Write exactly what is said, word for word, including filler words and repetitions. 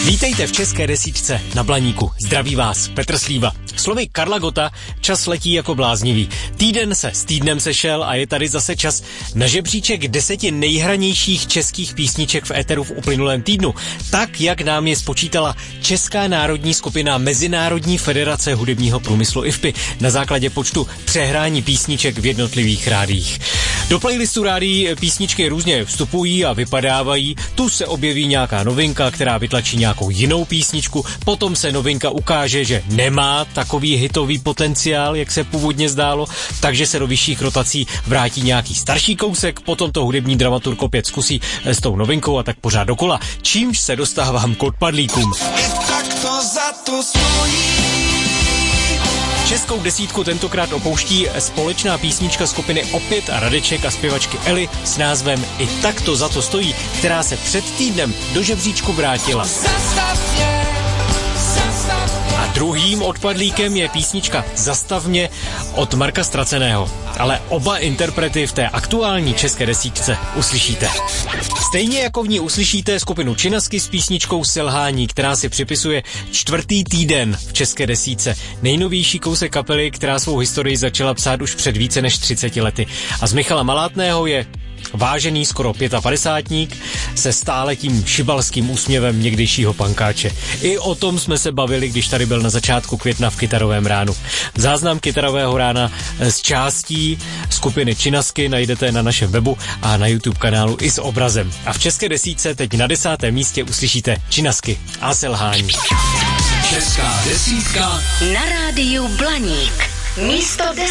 Vítejte v České desítce na Blaníku. Zdraví vás Petr Slíva. Slovy Karla Gotta, čas letí jako bláznivý. Týden se s týdnem sešel a je tady zase čas na žebříček deseti nejhranějších českých písniček v éteru v uplynulém týdnu. Tak, jak nám je spočítala Česká národní skupina Mezinárodní federace hudebního průmyslu I F P I na základě počtu přehrání písniček v jednotlivých rádiích. Do playlistu rádií písničky různě vstupují a vypadávají. Tu se objeví nějaká novinka, která vytlačí nějakou jinou písničku, potom se novinka ukáže, že nemá takový hitový potenciál, jak se původně zdálo, takže se do vyšších rotací vrátí nějaký starší kousek, potom to hudební dramaturg opět zkusí s tou novinkou a tak pořád dokola, čímž se dostávám k odpadlíkům. Českou desítku tentokrát opouští společná písnička skupiny Opět a Radeček a zpěvačky Eli s názvem I tak to za to stojí, která se před týdnem do žebříčku vrátila. A druhým odpadlíkem je písnička Zastav mě od Marka Ztraceného. Ale oba interprety v té aktuální české desítce uslyšíte. Stejně jako v ní uslyšíte skupinu Činasky s písničkou Selhání, která si připisuje čtvrtý týden v české desítce. Nejnovější kousek kapely, která svou historii začala psát už před více než třiceti lety. A z Michala Malátného je vážený skoro padesátník se stále tím šibalským úsměvem někdejšího pankáče. I o tom jsme se bavili, když tady byl na začátku května v Kytarovém ránu. Záznam Kytarového rána z částí skupiny Činasky najdete na našem webu a na YouTube kanálu i s obrazem. A v české desítce teď na desátém místě uslyšíte Činasky a Selhání. Česká desítka na rádiu Blaník. Místo deset.